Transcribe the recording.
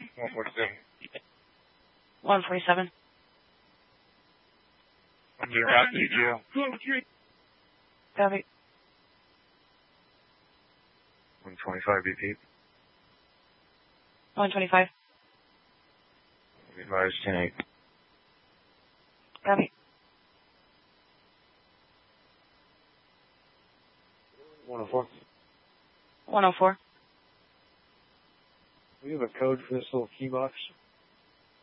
147. 147. I'm doing out to jail. Copy. 125 BP. 125. Advise 10-8. Copy. 104. 104. We have a code for this little key box.